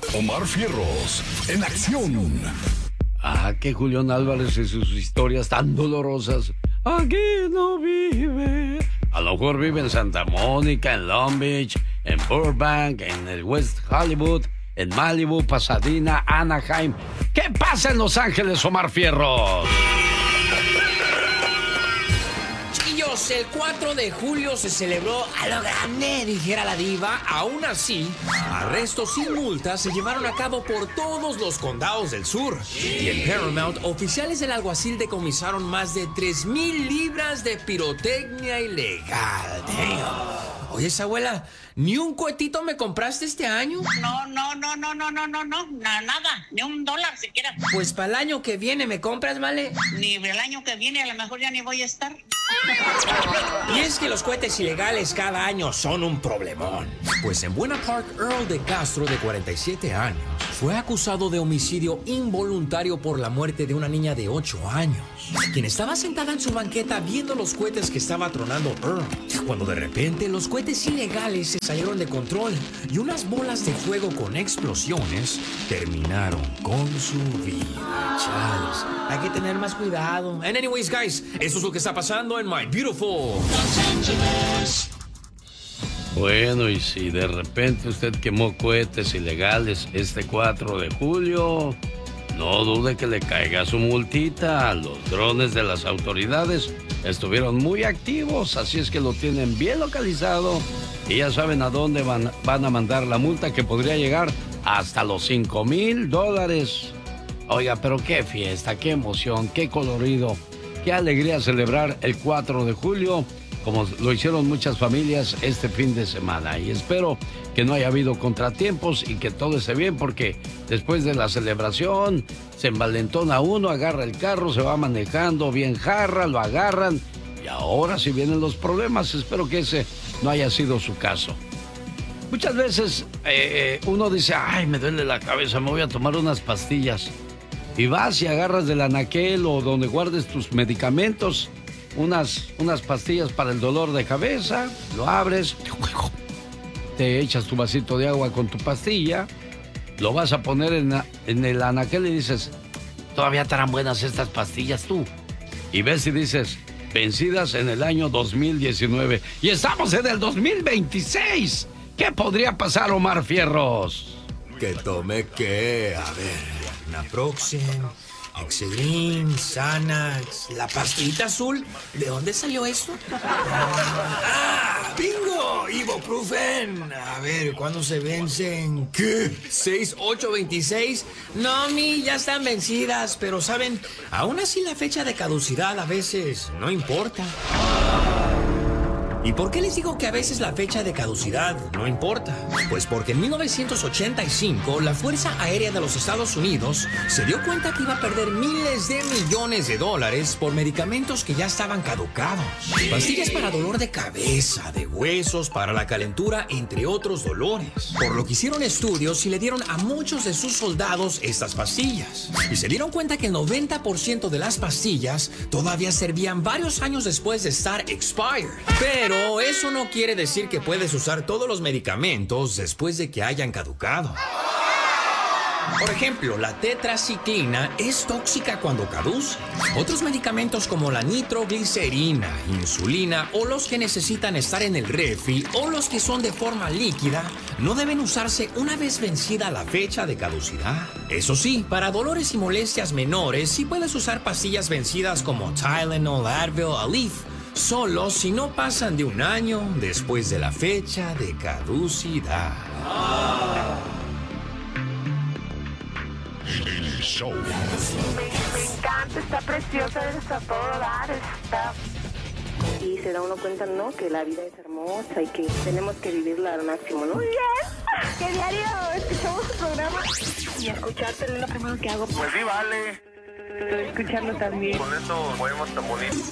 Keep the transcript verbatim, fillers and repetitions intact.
Omar Fierros, en acción. Ah, que Julián Álvarez y sus historias tan dolorosas. Aquí no vive. A lo mejor vive en Santa Mónica, en Long Beach, en Burbank, en el West Hollywood, en Malibu, Pasadena, Anaheim. ¿Qué pasa en Los Ángeles, Omar Fierros? Chiquillos, el cuatro de julio se celebró a lo grande, dijera la diva. Aún así, arrestos sin multas se llevaron a cabo por todos los condados del sur. Y en Paramount, oficiales del alguacil decomisaron más de tres mil libras de pirotecnia ilegal. Damn. Oye, abuela, ¿ni un cohetito me compraste este año? No, no, no, no, no, no, no, no, na- nada, ni un dólar siquiera. Pues para el año que viene me compras, ¿vale? Ni el año que viene, a lo mejor ya ni voy a estar. Y es que los cohetes ilegales cada año son un problemón. Pues en Buena Park, Earl de Castro, de cuarenta y siete años, fue acusado de homicidio involuntario por la muerte de una niña de ocho años, quien estaba sentada en su banqueta viendo los cohetes que estaba tronando Earl, cuando de repente los cohetes ilegales se salieron de control y unas bolas de fuego con explosiones terminaron con su vida. Chales, hay que tener más cuidado. And anyways, guys, eso es lo que está pasando en My Beautiful Los Angeles. Bueno, y si de repente usted quemó cohetes ilegales este cuatro de julio, no dude que le caiga su multita. Los drones de las autoridades estuvieron muy activos, así es que lo tienen bien localizado y ya saben a dónde van, van a mandar la multa, que podría llegar hasta los cinco mil dólares. Oiga, pero qué fiesta, qué emoción, qué colorido, qué alegría celebrar el cuatro de julio, como lo hicieron muchas familias este fin de semana. Y espero que no haya habido contratiempos y que todo esté bien, porque después de la celebración se envalentona uno, agarra el carro, se va manejando bien jarra, lo agarran y ahora sí vienen los problemas. Espero que ese no haya sido su caso. Muchas veces eh, uno dice, ay, me duele la cabeza, me voy a tomar unas pastillas. Y vas y agarras del anaquel o donde guardes tus medicamentos, unas, unas pastillas para el dolor de cabeza, lo abres, te echas tu vasito de agua con tu pastilla, lo vas a poner en, en el anaquel y dices, todavía estarán buenas estas pastillas tú. Y ves y dices, vencidas en el año dos mil diecinueve. Y estamos en el dos mil veintiséis. ¿Qué podría pasar, Omar Fierros? ¿Que tome qué? A ver, Naproxen, Excedrin, Xanax, la pastillita azul. ¿De dónde salió esto? ¡Ah! ¡Bingo! Ibuprofen. A ver, ¿cuándo se vencen? ¿Qué? ¿seis, ocho, veintiséis? No, mi, ya están vencidas. Pero, ¿saben? Aún así la fecha de caducidad a veces no importa. ¿Y por qué les digo que a veces la fecha de caducidad no importa? Pues porque en mil novecientos ochenta y cinco la Fuerza Aérea de los Estados Unidos se dio cuenta que iba a perder miles de millones de dólares por medicamentos que ya estaban caducados. Pastillas para dolor de cabeza, de huesos, para la calentura, entre otros dolores. Por lo que hicieron estudios y le dieron a muchos de sus soldados estas pastillas. Y se dieron cuenta que el noventa por ciento de las pastillas todavía servían varios años después de estar expired. Pero Pero eso no quiere decir que puedes usar todos los medicamentos después de que hayan caducado. Por ejemplo, la tetraciclina es tóxica cuando caduce. Otros medicamentos como la nitroglicerina, insulina o los que necesitan estar en el refri o los que son de forma líquida no deben usarse una vez vencida la fecha de caducidad. Eso sí, para dolores y molestias menores sí puedes usar pastillas vencidas como Tylenol, Advil, Aleve, solo si no pasan de un año después de la fecha de caducidad. El show. Me encanta, está preciosa, está a todo dar, está... Y se da uno cuenta, ¿no? Que la vida es hermosa y que tenemos que vivirla al máximo, ¿no? Muy bien, que diario escuchamos su programa y escucharte es lo primero que hago. Pues sí, vale. Escucharlo también. Con eso podemos tan bonito.